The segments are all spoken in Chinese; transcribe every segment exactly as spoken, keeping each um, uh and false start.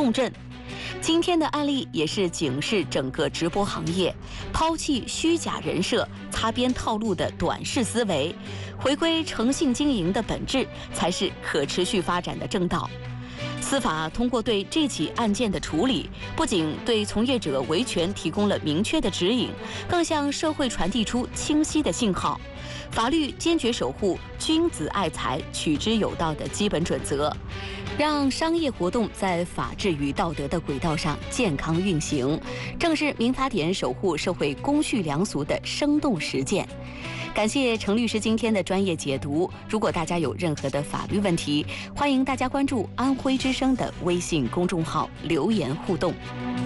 共振。今天的案例也是警示整个直播行业，抛弃虚假人设、擦边套路的短视思维，回归诚信经营的本质，才是可持续发展的正道。司法通过对这起案件的处理，不仅对从业者维权提供了明确的指引，更向社会传递出清晰的信号。法律坚决守护君子爱财、取之有道的基本准则，让商业活动在法治与道德的轨道上健康运行，正是民法典守护社会公序良俗的生动实践。感谢程律师今天的专业解读。如果大家有任何的法律问题，欢迎大家关注安徽之声的微信公众号留言互动。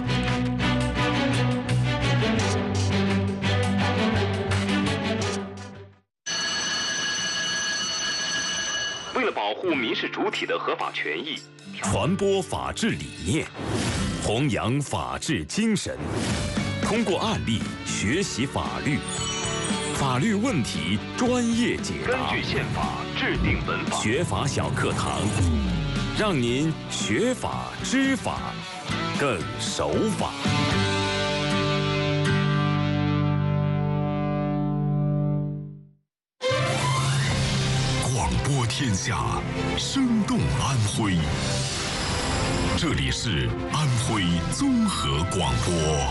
为了保护民事主体的合法权益， 传播法治理念，弘扬法治精神，通过案例学习法律，法律问题专业解答， 根据宪法制定文法， 学法小课堂，让您学法知法，更守法。 广播天下，生动安徽。这里是安徽综合广播。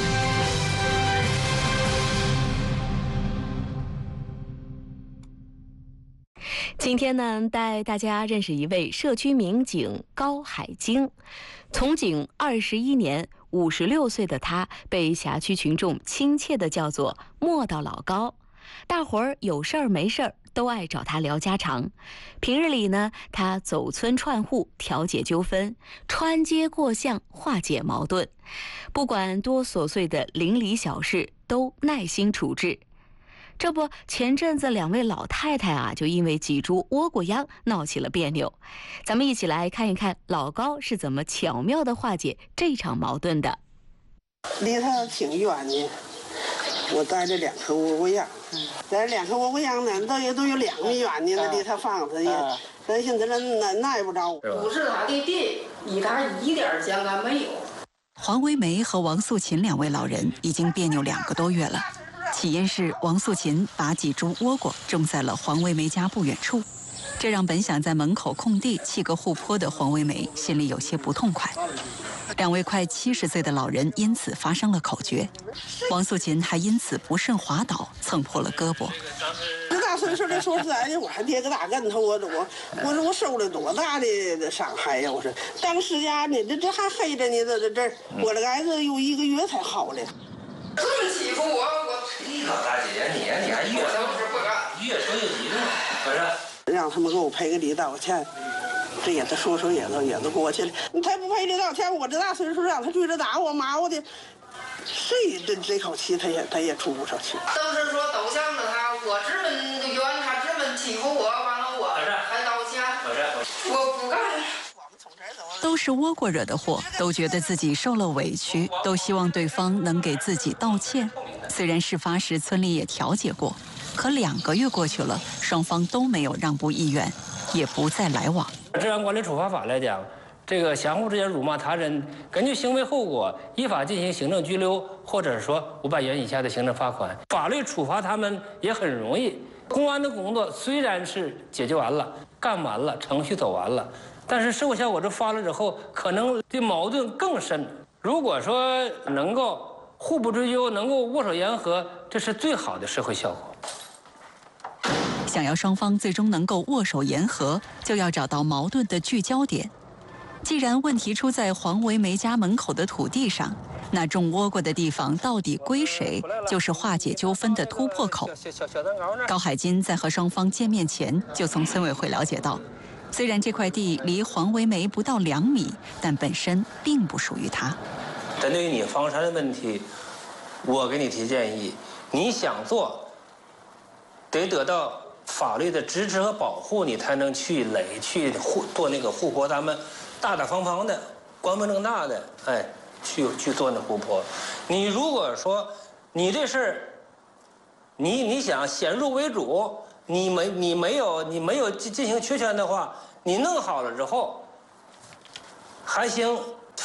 今天呢，带大家认识一位社区民警高海晶。从警二十一年，五十六岁的他被辖区群众亲切地叫做“莫道老高”。大伙儿有事儿没事儿都爱找他聊家常。平日里呢，他走村串户调解纠纷，穿街过巷化解矛盾，不管多琐碎的邻里小事，都耐心处置。这不，前阵子两位老太太啊，就因为几株倭瓜秧闹起了别扭。咱们一起来看一看老高是怎么巧妙地化解这场矛盾的。 离他挺远的，我带着两棵倭瓜秧，带着两棵倭瓜秧呢，都也都有两米远呢，那离他房子也，咱现在那耐不着。 不是他的地，与他一点相干没有。 黄维梅和王素琴两位老人已经别扭两个多月了。起因是王素琴把几株倭瓜种在了黄维梅家不远处，这让本想在门口空地砌个护坡的黄维梅心里有些不痛快。两位快七十岁的老人因此发生了口角，王素琴还因此不慎滑倒，蹭破了胳膊。 这大岁数的，说实在的，我还跌个大跟头，我我我说我受了多大的伤害呀！我说当时家呢，这这还黑着呢，这这这，我这孩子有一个月才好嘞。 这么欺负我，我你老大姐姐，你你还越说不干， 越说越急呢，不是？ 让他们给我赔个礼道歉，这也都说说也都也都过去了。你才不赔礼道歉，我这大岁数让他追着打我骂我的，谁这这口气他也他也出不上去。 都是说都向着他，我这么冤，他这么欺负我，完了我还道歉，我不干。 都是倭瓜惹的祸，都觉得自己受了委屈，都希望对方能给自己道歉。虽然事发时村里也调解过，可两个月过去了，双方都没有让步意愿，也不再来往。 治安管理处罚法来讲，这个相互之间辱骂他人，根据行为后果依法进行行政拘留，或者说五百元以下的行政罚款。法律处罚他们也很容易。公安的工作虽然是解决完了、干完了、程序走完了，但是社会效果这发了之后，可能对矛盾更深。如果说能够互不追究，能够握手言和，这是最好的社会效果。 想要双方最终能够握手言和，就要找到矛盾的聚焦点。既然问题出在黄维梅家门口的土地上，那种倭瓜的地方到底归谁，就是化解纠纷的突破口。高海金在和双方见面前就从村委会了解到，虽然这块地离黄维梅不到两米，但本身并不属于他。 针对于你房产的问题，我给你提建议，你想做，得得到法律的支持和保护，你才能去垒去护做那个护坡，咱们大大方方的、光明正大的，哎，去去做那护坡。你如果说你这事儿，你你想先入为主，你没你没有你没有进行确权的话，你弄好了之后，还行，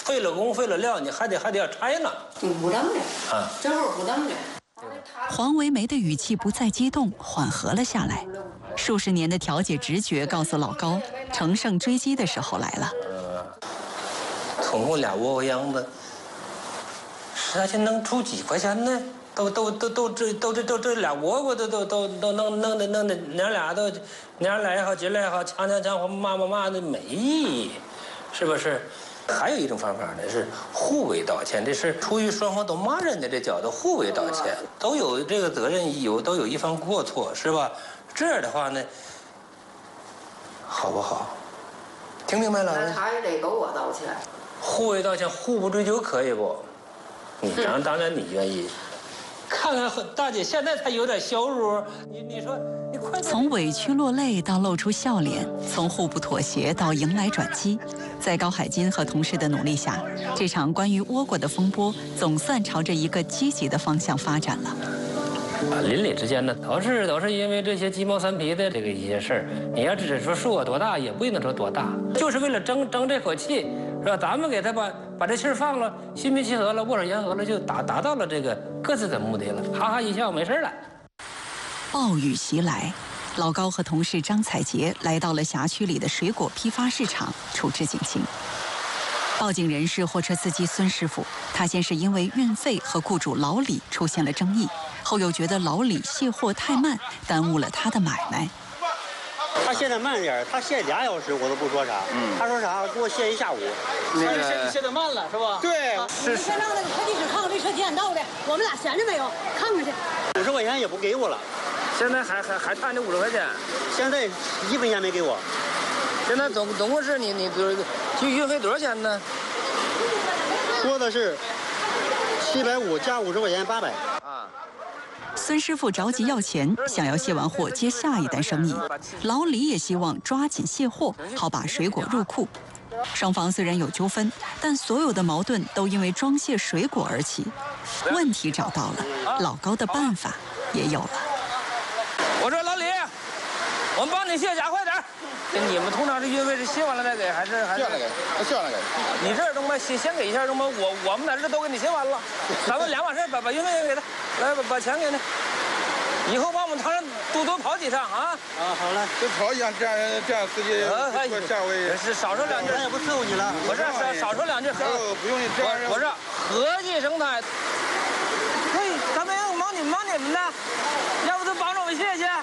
费了工费了料，你还得还得要拆呢。 不等着啊，这会儿不等着。 黄维梅的语气不再激动，缓和了下来。数十年的调解直觉告诉老高，乘胜追击的时候来了。 呃，总共俩窝窝秧子，十块钱能出几块钱呢？都都都都这都这都这俩窝窝都都都都弄弄的弄的，娘俩都娘俩也好，姐俩也好，强强强骂骂骂的没意义，是不是？还有一种方法呢，是互为道歉，这是出于双方都骂人的这角度，互为道歉，都有这个责任，有都有一方过错，是吧？这样的话呢，好不好？听明白了？ 那他也得给我道歉。 互为道歉，互不追究，可以不？你当当然你愿意。看看大姐现在才有点羞辱，你你说你快。 从委屈落泪到露出笑脸，从互不妥协到迎来转机，在高海金和同事的努力下，这场关于倭国的风波总算朝着一个积极的方向发展了。 啊，邻里之间呢，都是都是因为这些鸡毛蒜皮的这个一些事儿。你要只是说数额多大，也不一定说多大，就是为了争争这口气，是吧？咱们给他把把这气儿放了，心平气和了，握手言和了，就达达到了这个各自的目的了，哈哈一笑，没事了。 暴雨袭来，老高和同事张彩杰来到了辖区里的水果批发市场处置警情。报警人是货车司机孙师傅，他先是因为运费和雇主老李出现了争议，后又觉得老李卸货太慢，耽误了他的买卖。 他卸得慢点，他卸俩小时我都不说啥。嗯，他说啥？给我卸一下午。 那个卸卸得慢了是吧？ 对， 是。你先让那个快递室看看这车几点到的，我们俩闲着没有？看看去。 五十块钱也不给我了。 现在还还还差那五十块钱？ 现在一分钱没给我。 现在总总共是你你多就运费多少钱呢？ 说的是七百五加五十块钱八百。 啊。 孙师傅着急要钱，想要卸完货接下一单生意。老李也希望抓紧卸货，好把水果入库。双方虽然有纠纷，但所有的矛盾都因为装卸水果而起。问题找到了，老高的办法也有了。 我说老李，我们帮你卸，加快点。你们通常是运费是卸完了再给，还是还是？ 卸完了给，卸完了给。 你这儿中吧，先先给一下中吧，我我们在这都给你卸完了，咱们两码事，把把运费也给他，来把把钱给他。以后帮我们唐山多多跑几趟啊！ 啊，好了， 多跑一趟，这样这样司机过下回是少说两句。 咱也不伺候你了， 我这少少说两句。 不用你这样。 我这和气生财。嘿，咱们忙你忙你们的，要不都帮着我们谢谢。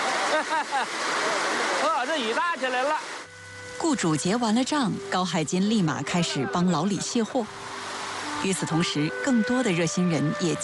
哇，这雨大起来了。 雇主结完了账，高海金立马开始帮老李卸货。与此同时，更多的热心人也